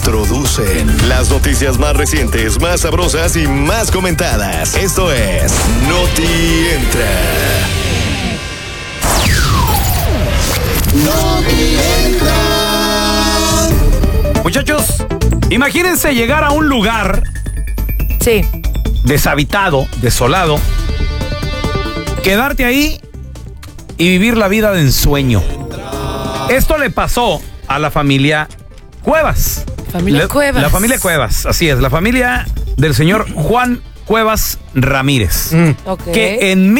introducen las noticias más recientes, más sabrosas y más comentadas. Esto es Noti Entra. Noti Entra. Muchachos, imagínense llegar a un lugar deshabitado, desolado, quedarte ahí y vivir la vida de ensueño. Esto le pasó a la familia Cuevas. Cuevas. La familia Cuevas, así es, la familia del señor Juan Cuevas Ramírez. Okay. Que en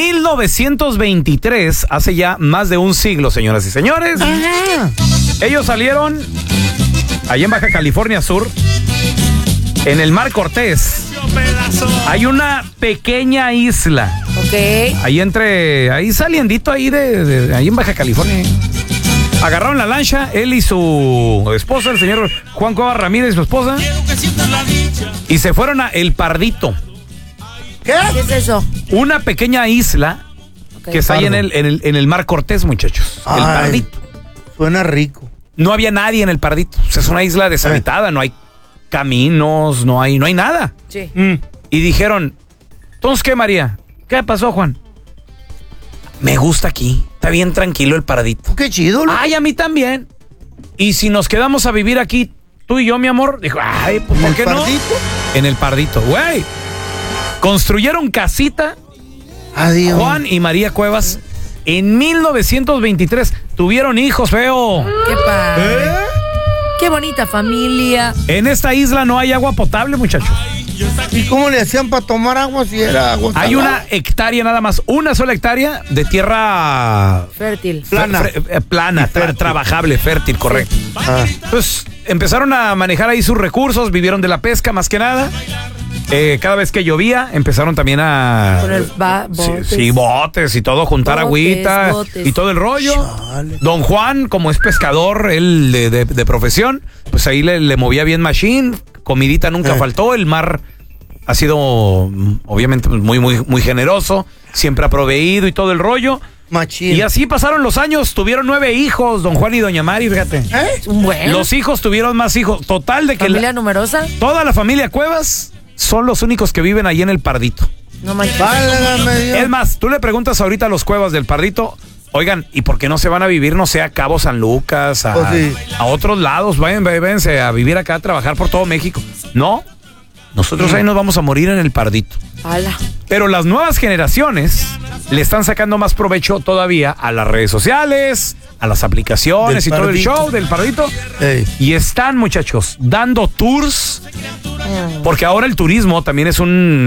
1923, hace ya más de un siglo, señoras y señores, ellos salieron allá en Baja California Sur, en el Mar Cortés. Hay una pequeña isla. Ahí saliendito ahí ahí en Baja California. Agarraron la lancha, él y su esposa, el señor Juan Cuevas Ramírez y su esposa, y se fueron a El Pardito. ¿Qué es eso? Una pequeña isla que está ahí en el Mar Cortés, muchachos. El Pardito. Suena rico. No había nadie en El Pardito. O sea, es una isla deshabitada, no hay caminos, no hay nada. Sí. Y dijeron, ¿entonces qué, María? ¿Qué pasó, Juan? Me gusta aquí, está bien tranquilo El Pardito. Qué chido, ¿no? Ay, a mí también. Y si nos quedamos a vivir aquí, tú y yo, mi amor, dijo, ay, pues ¿por qué no? En El Pardito, güey. Construyeron casita. Adiós. Juan y María Cuevas en 1923 tuvieron hijos, feo. Qué padre. Qué bonita familia. En esta isla no hay agua potable, muchachos. ¿Y cómo le hacían para tomar agua si era agua? Hay una hectárea nada más, una sola hectárea de tierra fértil. Plana, trabajable, fértil, correcto. Entonces empezaron a manejar ahí sus recursos, vivieron de la pesca más que nada. Cada vez que llovía, empezaron también a poner botes. Sí, botes y todo, juntar agüita y todo el rollo. Chale. Don Juan, como es pescador, él de profesión, pues ahí le movía bien machine, comidita nunca faltó, el mar ha sido obviamente muy generoso, siempre ha proveído y todo el rollo. Machín. Y así pasaron los años, tuvieron 9 hijos, don Juan y doña Mari, fíjate. Bueno. Los hijos tuvieron más hijos, total de que ¿Familia numerosa? Toda la familia Cuevas son los únicos que viven ahí en El Pardito. No manches. Es más, tú le preguntas ahorita a los Cuevas del Pardito, oigan, ¿y por qué no se van a vivir, no sé, a Cabo San Lucas, a otros lados? Váyanse a vivir acá, a trabajar por todo México. No, nosotros ahí nos vamos a morir en El Pardito. ¡Hala! Pero las nuevas generaciones le están sacando más provecho todavía a las redes sociales, a las aplicaciones y todo el show del Pardito. Y están, muchachos, dando tours. Porque ahora el turismo también es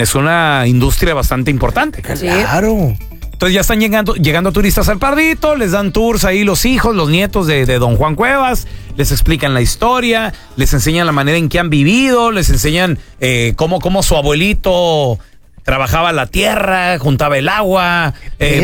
una industria bastante importante. Claro. Entonces ya están llegando turistas al Pardito, les dan tours ahí los hijos, los nietos de don Juan Cuevas, les explican la historia, les enseñan la manera en que han vivido, les enseñan cómo su abuelito trabajaba la tierra, juntaba el agua,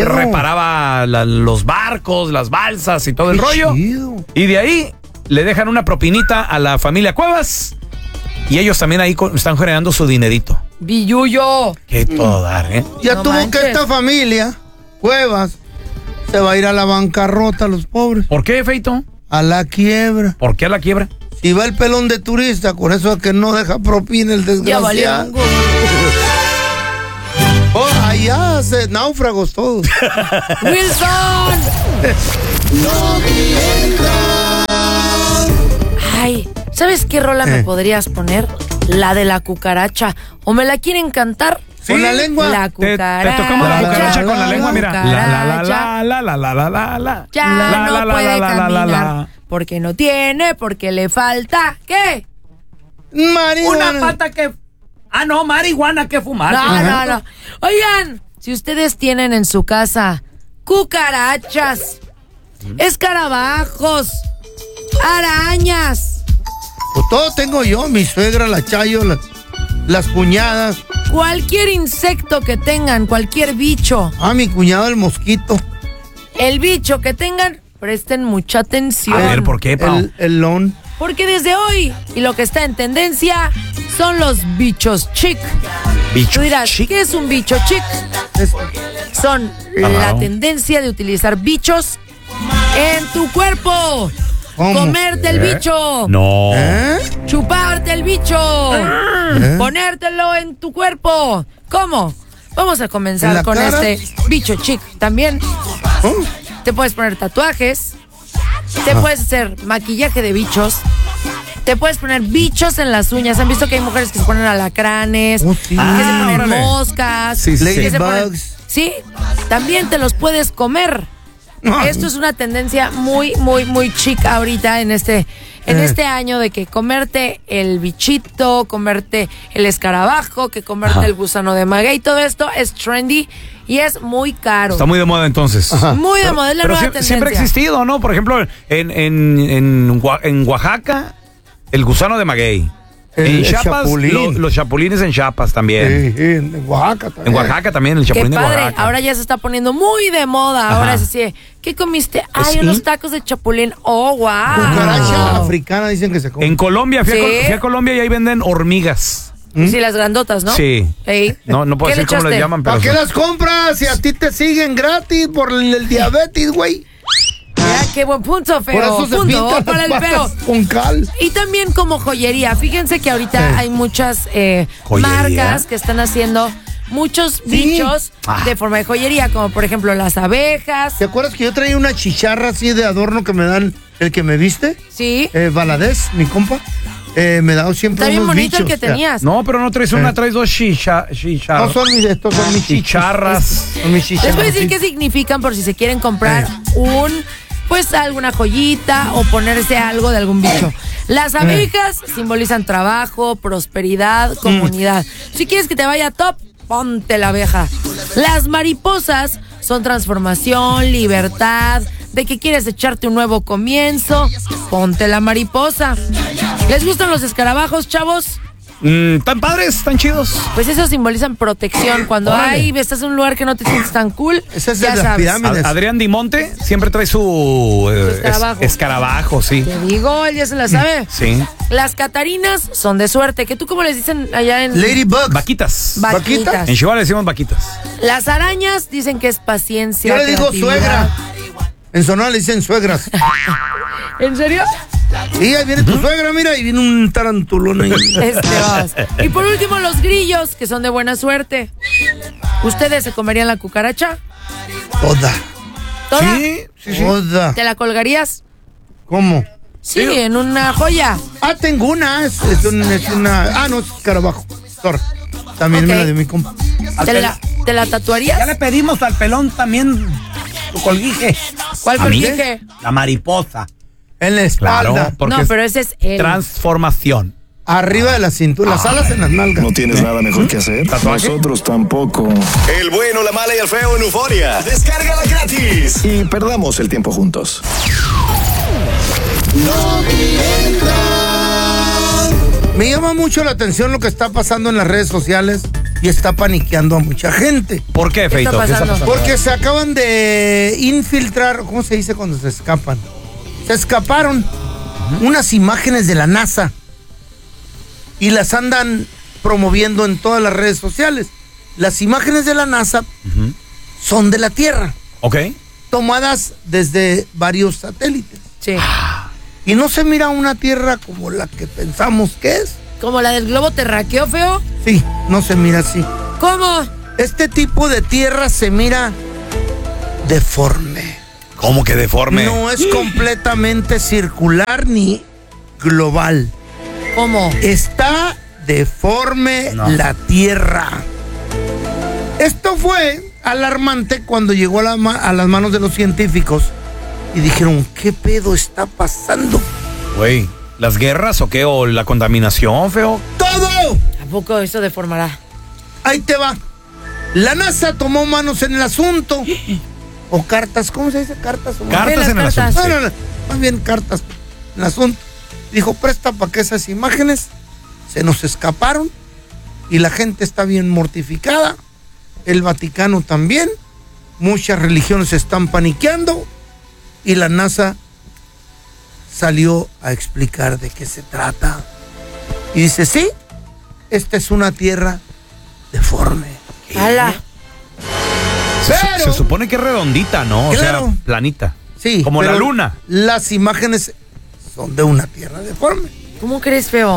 reparaba los barcos, las balsas y todo el rollo. Chido. Y de ahí le dejan una propinita a la familia Cuevas y ellos también ahí están generando su dinerito. ¡Billuyo! Qué todo dar, ¿eh? Ya No tuvo manches. que esta familia, Cuevas, se va a ir a la bancarrota, los pobres. ¿Por qué, Feito? A la quiebra. ¿Por qué a la quiebra? Si va el pelón de turista, con eso es que no deja propina el Ya valió. desgraciado. Allá hace náufragos todos. ¡Wilson! Ay, ¿sabes qué rola me podrías poner? La de la cucaracha. ¿O me la quieren cantar? Sí. ¿Con la lengua? La Te cucaracha. tocamos la cucaracha con la lengua, mira. Cucaracha. La. Ya no puede caminar. Porque no tiene, porque le falta. ¿Qué? Marihuana. Una pata que... Ah, no, marihuana que fumar. No. Oigan, si ustedes tienen en su casa cucarachas, escarabajos, arañas, Pues todo tengo yo, mi suegra, la Chayo, las cuñadas. cualquier insecto que tengan, cualquier bicho, Mi cuñado el mosquito. el bicho que tengan, presten mucha atención. A ver, ¿por qué, Pao? El lon. Porque desde hoy, y lo que está en tendencia, son los bichos chic. Bichos Tú dirás, chic. ¿qué es un bicho chic? Son la tendencia de utilizar bichos en tu cuerpo. ¿Cómo? Comerte el bicho. No. Chupar bichito. Ponértelo en tu cuerpo. ¿Cómo? Vamos a ¿En comenzar la con cara? este bicho chic también. Te puedes poner tatuajes. Te puedes hacer maquillaje de bichos. Te puedes poner bichos en las uñas. ¿Han visto que hay mujeres que se ponen alacranes? Oh, sí. Que se ponen órale. moscas. Sí, sí, que sí. se ponen- Ladybugs. Sí, también te los puedes comer. Ay. Esto es una tendencia muy chic ahorita en este año de que comerte el bichito, comerte el escarabajo, que comerte el gusano de maguey, todo esto es trendy y es muy caro. Está muy de moda entonces. Muy de moda, es la Pero nueva siempre, tendencia. siempre ha existido, ¿no? Por ejemplo, en Oaxaca, el gusano de maguey. En El Chiapas, chapulín. los chapulines en Chiapas también. En Oaxaca también. En Oaxaca también, el Qué chapulín de padre, Oaxaca. ahora ya se está poniendo muy de moda. Ahora es así, ¿qué comiste? Ay, Sí. unos tacos de chapulín. Oh, wow. Cucaracha africana dicen que se come. En Colombia, ¿Sí? fui a Colombia y ahí venden hormigas. Sí, las grandotas, ¿no? Sí. Ey. No puedo ¿Qué le decir cómo les echaste? llaman, pero ¿Para qué son- las compras si a ti te siguen gratis por el diabetes, güey? Mira, qué buen punto, feo. Por eso se Punto pintan para el las feo. patas con cal. Y también como joyería. Fíjense que ahorita hay muchas ¿Joyería? marcas que están haciendo muchos bichos de forma de joyería, como por ejemplo las abejas. ¿Te acuerdas que yo traía una chicharra así de adorno que me dan el que me viste? Sí. Valadez, mi compa. Me da siempre Está bien unos bonito bichos. el que tenías. No, pero no traes una, traes dos No son mis, estos son mis chicharras. Son mis chicharras. Les voy a decir qué significan por si se quieren comprar pues alguna joyita o ponerse algo de algún bicho. Las abejas simbolizan trabajo, prosperidad, comunidad. Si quieres que te vaya top, ponte la abeja. Las mariposas son transformación, libertad, de que quieres echarte un nuevo comienzo, ponte la mariposa. ¿Les gustan los escarabajos, chavos? Tan padres, tan chidos. Pues eso simbolizan protección. Cuando estás en un lugar que no te sientes tan cool, Esa es de ya las sabes. pirámides. Adrián Dimonte siempre trae su escarabajo. escarabajo, sí. Te digo, él ya se la sabe. Sí. Las catarinas son de suerte. ¿Que tú cómo les dicen allá en Ladybugs. Vaquitas. vaquitas? En Chihuahua le decimos vaquitas. Las arañas dicen que es paciencia. Yo le digo creatividad. suegra. En Sonora le dicen suegras. ¿En serio? Y ahí viene tu suegra, mira, y viene un tarantulón ahí. Vas. Y por último, los grillos, que son de buena suerte. ¿Ustedes se comerían la cucaracha? Toda. ¿Toda? Sí. Toda. ¿Te la colgarías? ¿Cómo? Sí, en una joya. Tengo una. Es una. No, es escarabajo. Thor. También Ok. me la de mi compa. ¿Te la tatuarías? Ya le pedimos al pelón también su colguije. ¿Cuál ¿A mí? colguije? La mariposa. En la espalda. Claro, porque No, es pero ese es él. transformación. Arriba de la cintura. Las alas en las nalgas. ¿No tienes nada mejor que hacer? ¿Tatuaje? Nosotros tampoco. El bueno, la mala y el feo en Euforia. Descárgala gratis. Y perdamos el tiempo juntos. Me llama mucho la atención lo que está pasando en las redes sociales y está paniqueando a mucha gente. ¿Por qué, ¿Qué Feito? está pasando? Porque se acaban de infiltrar, ¿cómo se dice cuando se escapan? Se escaparon unas imágenes de la NASA y las andan promoviendo en todas las redes sociales. Las imágenes de la NASA son de la Tierra, Ok. tomadas desde varios satélites. Sí. Y no se mira una Tierra como la que pensamos que es. ¿Como la del globo terráqueo, feo? Sí, no se mira así. ¿Cómo? Este tipo de Tierra se mira deforme. ¿Cómo que deforme? No es completamente circular ni global. ¿Cómo? Está deforme la Tierra. Esto fue alarmante cuando llegó a las manos de los científicos y dijeron, ¿qué pedo está pasando? Güey, ¿las guerras o qué? ¿O la contaminación, feo? ¡Todo! ¿A poco eso deformará? Ahí te va. La NASA tomó manos en el asunto. O cartas, ¿cómo se dice? Cartas. o Cartas las en el cartas. asunto. No, más bien cartas en el asunto. Dijo, presta para que esas imágenes se nos escaparon y la gente está bien mortificada. El Vaticano también. Muchas religiones están paniqueando y la NASA salió a explicar de qué se trata. Y dice, sí, esta es una tierra deforme. ¡Hala! Pero- Se supone que es redondita, ¿no? Claro. O sea, planita. Sí. Como la pero luna. Las imágenes son de una tierra deforme. ¿Cómo crees, feo?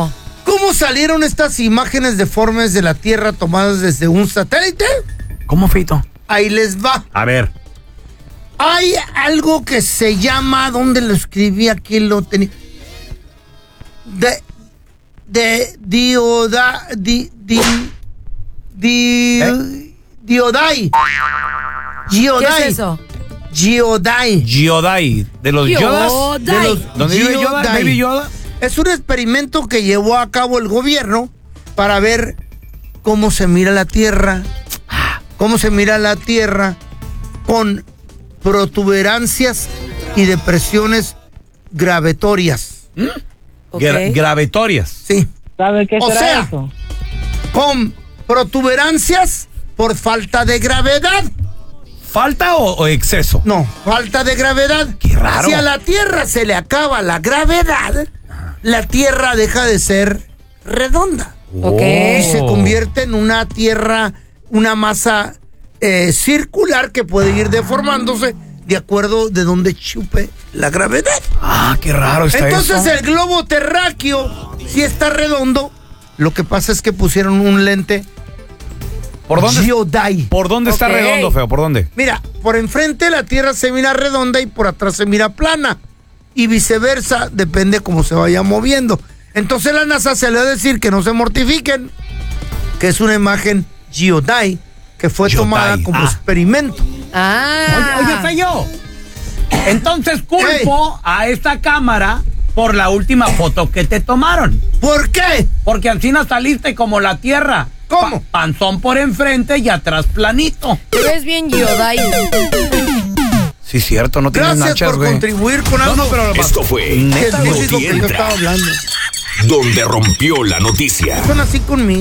¿Cómo salieron estas imágenes deformes de la Tierra tomadas desde un satélite? ¿Cómo, Feito? Ahí les va. A ver. Hay algo que se llama, ¿dónde lo escribí? Aquí lo tenía. Geodai. ¿Qué es eso? Geodai. Giodai. ¿De los Yodas? De los ¿Dónde vive Yoda? Geodai. ¿Baby Yoda? Es un experimento que llevó a cabo el gobierno para ver cómo se mira la Tierra. Cómo se mira la Tierra con protuberancias y depresiones gravitorias. Okay. Gravitorias. Sí. ¿Sabe qué O será sea, eso? con protuberancias por falta de gravedad. ¿Falta o exceso? No, falta de gravedad. Qué raro. Si a la Tierra se le acaba la gravedad, la Tierra deja de ser redonda. Ok. Y se convierte en una Tierra, una masa circular que puede ir deformándose de acuerdo de donde chupe la gravedad. Ah, qué raro está Entonces eso. el globo terráqueo sí está redondo. Lo que pasa es que pusieron un lente ¿Por dónde? Geodai. ¿Por dónde está Ok. redondo, feo? ¿Por dónde? Mira, por enfrente la Tierra se mira redonda y por atrás se mira plana. Y viceversa, depende cómo se vaya moviendo. Entonces la NASA se le va a decir que no se mortifiquen, que es una imagen Geodai que fue Geodai. tomada como experimento. Oye, Feyo. Entonces culpo a esta cámara por la última foto que te tomaron. ¿Por qué? Porque Ancina saliste como la Tierra. ¿Cómo? Panzón por enfrente y atrás planito. Te ves bien Giodai. Sí, cierto, no tiene Gracias nachas, por güey. contribuir con algo Esto fue científico Noti que yo estaba Entra, hablando. donde rompió la noticia. Son así conmigo.